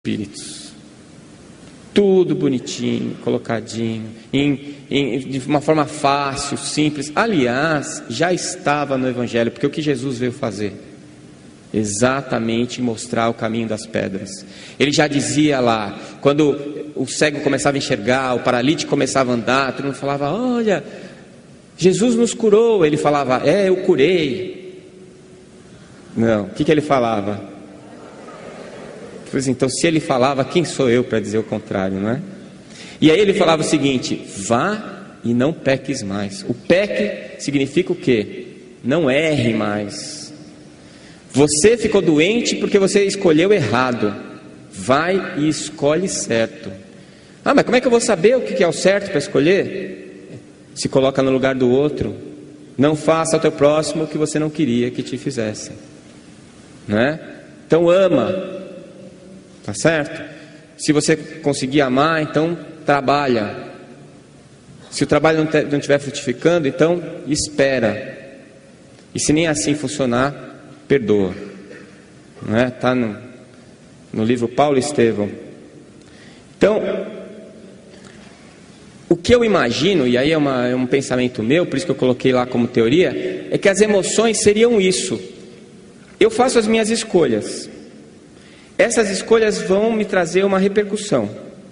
espíritos. Tudo bonitinho, colocadinho, de uma forma fácil, simples. Aliás, já estava no Evangelho, porque o que Jesus veio fazer? Exatamente mostrar o caminho das pedras. Ele já dizia lá, quando o cego começava a enxergar, o paralítico começava a andar, todo mundo falava: olha, Jesus nos curou. Ele falava: eu curei. Não, o que ele falava? Pois então, se ele falava, quem sou eu para dizer o contrário, não é? E aí ele falava o seguinte: vá e não peques mais. O peque significa o quê? Não erre mais. Você ficou doente porque você escolheu errado. Vai e escolhe certo. Ah, mas como é que eu vou saber o que é o certo para escolher? Se coloca no lugar do outro. Não faça ao teu próximo o que você não queria que te fizesse, não é? Então ama. Tá certo? Se você conseguir amar, então trabalha. Se o trabalho não estiver frutificando, então espera. E se nem assim funcionar, perdoa. Não é? Está no livro Paulo e Estevão. Então, o que eu imagino, e aí é um pensamento meu, por isso que eu coloquei lá como teoria, é que as emoções seriam isso. Eu faço as minhas escolhas. Essas escolhas vão me trazer uma repercussão.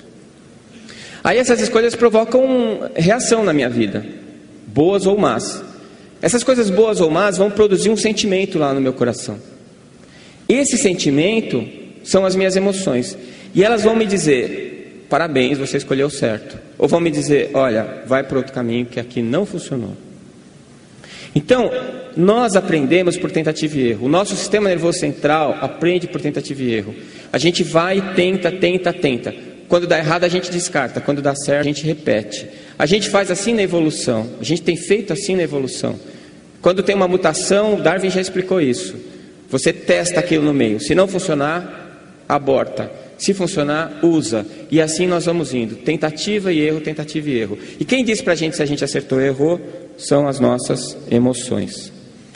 Aí essas escolhas provocam reação na minha vida, boas ou más. Essas coisas boas ou más vão produzir um sentimento lá no meu coração. Esse sentimento são as minhas emoções. E elas vão me dizer: parabéns, você escolheu certo. Ou vão me dizer: olha, vai para outro caminho que aqui não funcionou. Então, nós aprendemos por tentativa e erro. O nosso sistema nervoso central aprende por tentativa e erro. A gente vai, tenta. Quando dá errado, a gente descarta. Quando dá certo, a gente repete. A gente faz assim na evolução. A gente tem feito assim na evolução. Quando tem uma mutação, Darwin já explicou isso. Você testa aquilo no meio. Se não funcionar, aborta. Se funcionar, usa. E assim nós vamos indo. Tentativa e erro. E quem diz pra gente se a gente acertou ou errou? São as nossas emoções.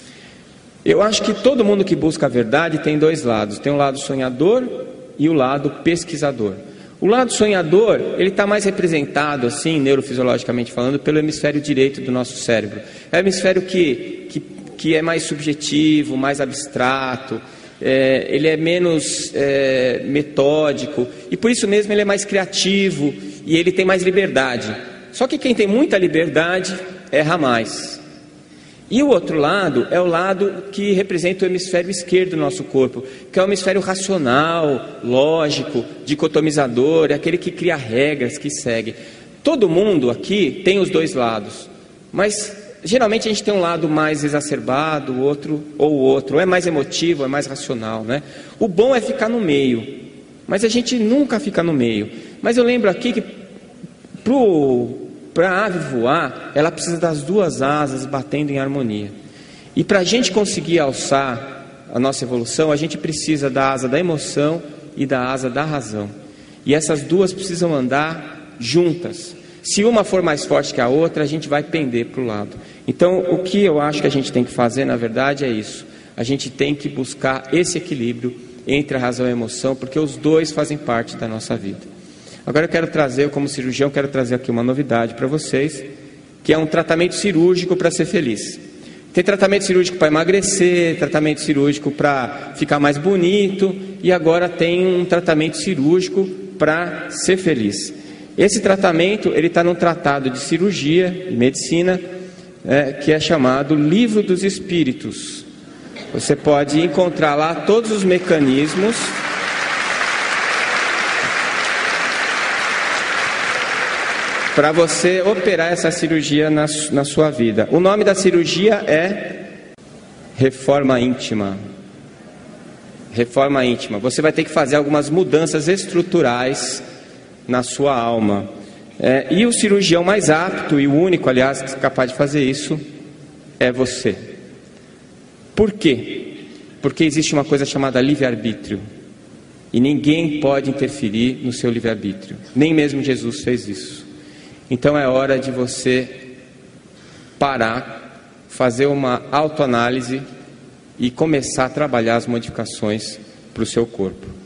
Eu acho que todo mundo que busca a verdade tem dois lados. Tem um lado sonhador e o lado pesquisador. O lado sonhador, ele está mais representado, assim, neurofisiologicamente falando, pelo hemisfério direito do nosso cérebro. É o hemisfério que é mais subjetivo, mais abstrato, ele é menos metódico, e por isso mesmo ele é mais criativo, e ele tem mais liberdade. Só que quem tem muita liberdade erra mais. E o outro lado é o lado que representa o hemisfério esquerdo do nosso corpo, que é o hemisfério racional, lógico, dicotomizador, é aquele que cria regras, que segue. Todo mundo aqui tem os dois lados, mas geralmente a gente tem um lado mais exacerbado, o outro, ou é mais emotivo, ou é mais racional, né? O bom é ficar no meio, mas a gente nunca fica no meio. Mas eu lembro aqui que para a ave voar, ela precisa das duas asas batendo em harmonia. E para a gente conseguir alçar a nossa evolução, a gente precisa da asa da emoção e da asa da razão. E essas duas precisam andar juntas. Se uma for mais forte que a outra, a gente vai pender para o lado. Então, o que eu acho que a gente tem que fazer, na verdade, é isso. A gente tem que buscar esse equilíbrio entre a razão e a emoção, porque os dois fazem parte da nossa vida. Agora como cirurgião, quero trazer aqui uma novidade para vocês, que é um tratamento cirúrgico para ser feliz. Tem tratamento cirúrgico para emagrecer, tratamento cirúrgico para ficar mais bonito, e agora tem um tratamento cirúrgico para ser feliz. Esse tratamento, ele está num tratado de cirurgia e medicina, que é chamado Livro dos Espíritos. Você pode encontrar lá todos os mecanismos para você operar essa cirurgia na sua vida. O nome da cirurgia é Reforma Íntima. Reforma íntima. Você vai ter que fazer algumas mudanças estruturais na sua alma. E o cirurgião mais apto e o único, aliás, capaz de fazer isso é você. Por quê? Porque existe uma coisa chamada livre-arbítrio. E ninguém pode interferir no seu livre-arbítrio. Nem mesmo Jesus fez isso. Então é hora de você parar, fazer uma autoanálise e começar a trabalhar as modificações para o seu corpo.